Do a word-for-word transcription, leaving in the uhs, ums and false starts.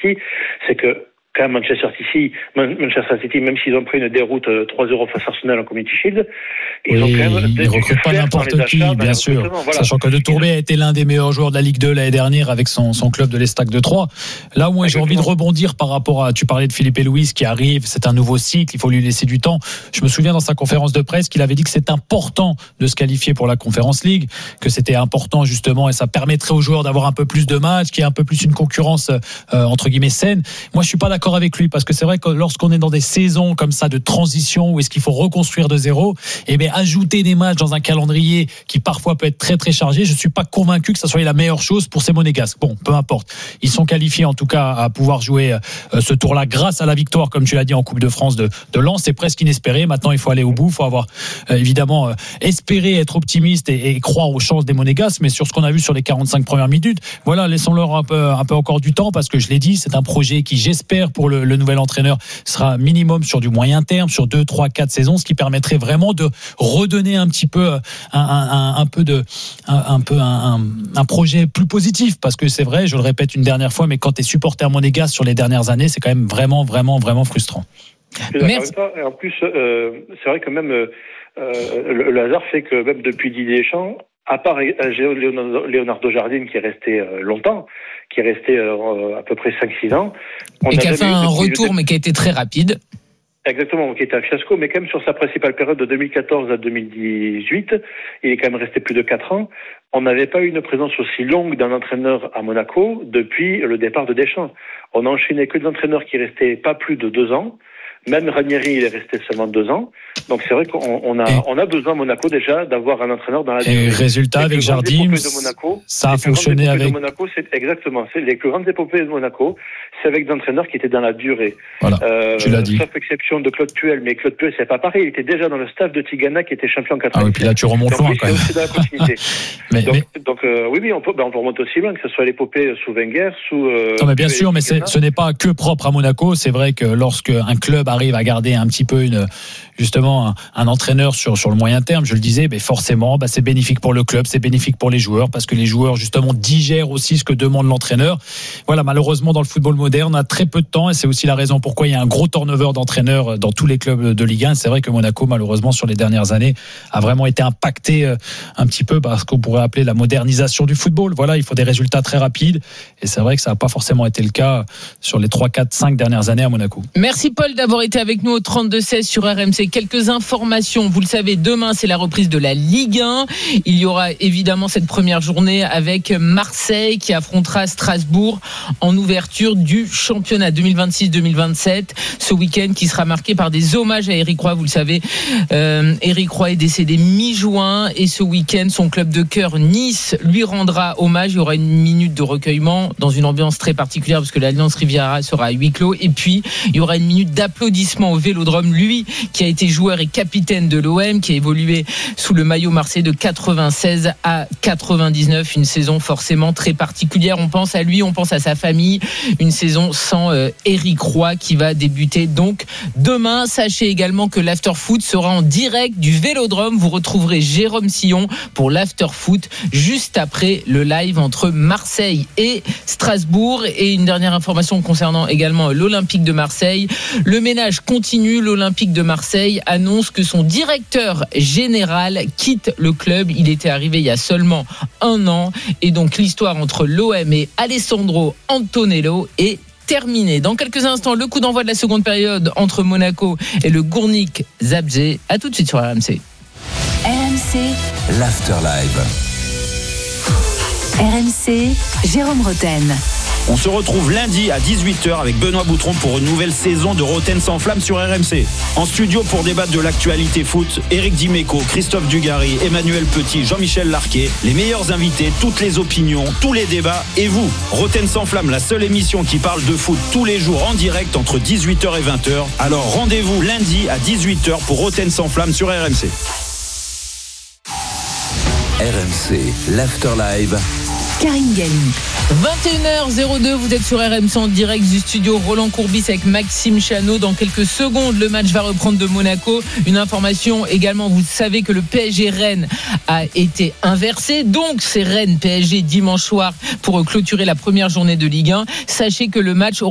City, c'est que quand même Manchester City, Manchester City, même s'ils ont pris une déroute trois zéro face à Arsenal en Community Shield, ils oui, ont quand même ils ne recrutent pas n'importe qui, achats, bien sûr. Voilà. Sachant que De Tourbay a été l'un des meilleurs joueurs de la Ligue deux l'année dernière avec son, son club de l'Estac de Troyes. Là où moi j'ai envie de rebondir par rapport à, tu parlais de Felipe Luis qui arrive, c'est un nouveau cycle, il faut lui laisser du temps. Je me souviens dans sa conférence de presse qu'il avait dit que c'est important de se qualifier pour la Conference League, que c'était important justement et ça permettrait aux joueurs d'avoir un peu plus de matchs, qu'il y ait un peu plus une concurrence euh, entre guillemets saine. Moi je suis pas d'accord avec lui parce que c'est vrai que lorsqu'on est dans des saisons comme ça de transition où est-ce qu'il faut reconstruire de zéro, et bien ajouter des matchs dans un calendrier qui parfois peut être très très chargé, je suis pas convaincu que ça soit la meilleure chose pour ces Monégasques. Bon, peu importe. Ils sont qualifiés en tout cas à pouvoir jouer euh, ce tour-là grâce à la victoire, comme tu l'as dit, en Coupe de France de, de Lens. C'est presque inespéré. Maintenant, il faut aller au bout. Il faut avoir euh, évidemment euh, espérer être optimiste et, et croire aux chances des Monégasques. Mais sur ce qu'on a vu sur les quarante-cinq premières minutes, voilà, laissons-leur un peu, un peu encore du temps parce que je l'ai dit, c'est un projet qui, j'espère, pour le, le nouvel entraîneur, sera minimum sur du moyen terme, sur deux, trois, quatre saisons, ce qui permettrait vraiment de redonner un petit peu un, un, un peu de un, un peu un, un projet plus positif parce que c'est vrai, je le répète une dernière fois, mais quand tu es supporter monégasque sur les dernières années, c'est quand même vraiment vraiment vraiment frustrant. Merci. Et en plus, euh, c'est vrai que même euh, le, le hasard fait que même depuis Didier Deschamps, à part Leonardo Jardim qui est resté euh, longtemps, qui est resté euh, à peu près cinq six ans, on et qui a fait un retour de... mais qui a été très rapide. Exactement, qui était un fiasco, mais quand même sur sa principale période de deux mille quatorze à deux mille dix-huit, il est quand même resté plus de quatre ans. On n'avait pas eu une présence aussi longue d'un entraîneur à Monaco depuis le départ de Deschamps. On a enchaîné que des entraîneurs qui restaient pas plus de deux ans. Même Ranieri, il est resté seulement deux ans. Donc c'est vrai qu'on on a, on a besoin à Monaco déjà d'avoir un entraîneur dans la durée. Et résultat avec Jardim, Monaco, ça a fonctionné avec. De Monaco, c'est exactement. C'est les plus grandes épopées de Monaco, c'est avec des entraîneurs qui étaient dans la durée. Voilà. Euh, tu l'as dit. Sauf exception de Claude Puel, mais Claude Puel c'est pas pareil. Il était déjà dans le staff de Tigana qui était champion en quatre-vingt-dix. Ah oui, puis là tu remontes loin quand même. C'est dans la continuité. mais, donc, mais... donc euh, oui, oui, on peut, ben, on peut remonter aussi loin, que ce soit l'épopée sous Wenger, sous. Euh, non mais bien sûr, mais c'est, ce n'est pas que propre à Monaco. C'est vrai que lorsque un club arrive à garder un petit peu une, justement un, un entraîneur sur sur le moyen terme, je le disais, mais forcément, bah, c'est bénéfique pour le club, c'est bénéfique pour les joueurs parce que les joueurs justement digèrent aussi ce que demande l'entraîneur. Voilà, malheureusement dans le football moderne, on a très peu de temps et c'est aussi la raison pourquoi il y a un gros turnover d'entraîneurs dans tous les clubs de Ligue un. C'est vrai que Monaco, malheureusement, sur les dernières années, a vraiment été impacté un petit peu par ce qu'on pourrait appeler la modernisation du football. Voilà, il faut des résultats très rapides et c'est vrai que ça n'a pas forcément été le cas sur les trois, quatre, cinq dernières années à Monaco. Merci Paul d'avoir été avec nous au trente-deux seize sur R M C. Quelques informations, vous le savez, demain c'est la reprise de la Ligue un. Il y aura évidemment cette première journée avec Marseille qui affrontera Strasbourg en ouverture du championnat deux mille vingt-six deux mille vingt-sept. Ce week-end qui sera marqué par des hommages à Éric Roy. Vous le savez, euh, Éric Roy est décédé mi-juin et ce week-end son club de cœur Nice lui rendra hommage. Il y aura une minute de recueillement dans une ambiance très particulière parce que l'Alliance Riviera sera à huis clos et puis il y aura une minute d'applaudissements au Vélodrome. Lui qui a été joueur et capitaine de l'O M, qui a évolué sous le maillot marseillais de quatre-vingt-seize à quatre-vingt-dix-neuf, une saison forcément très particulière. On pense à lui, on pense à sa famille, une saison sans euh, Éric Roy qui va débuter donc demain. Sachez également que l'Afterfoot sera en direct du Vélodrome. Vous retrouverez Jérôme Sillon pour l'Afterfoot juste après le live entre Marseille et Strasbourg. Et une dernière information concernant également l'Olympique de Marseille. Le ménage continue. L'Olympique de Marseille annonce que son directeur général quitte le club. Il était arrivé il y a seulement un an et donc l'histoire entre l'O M et Alessandro Antonello est terminée. Dans quelques instants, le coup d'envoi de la seconde période entre Monaco et le Gournik Zabrze. À tout de suite sur R M C. R M C, l'Afterlive. R M C, Jérôme Roten. On se retrouve lundi à dix-huit heures avec Benoît Boutron pour une nouvelle saison de Roten sans flamme sur R M C. En studio pour débattre de l'actualité foot, Éric Dimeco, Christophe Dugarry, Emmanuel Petit, Jean-Michel Larquet, les meilleurs invités, toutes les opinions, tous les débats et vous. Roten sans flamme, la seule émission qui parle de foot tous les jours en direct entre dix-huit heures et vingt heures. Alors rendez-vous lundi à dix-huit heures pour Roten sans flamme sur R M C. R M C, l'Afterlive. Karine Galli. vingt et une heures deux, vous êtes sur R M C en direct du studio Roland Courbis avec Maxime Chanot. Dans quelques secondes, le match va reprendre de Monaco. Une information également, vous savez que le P S G Rennes a été inversé. Donc, c'est Rennes P S G dimanche soir pour clôturer la première journée de Ligue un. Sachez que le match aura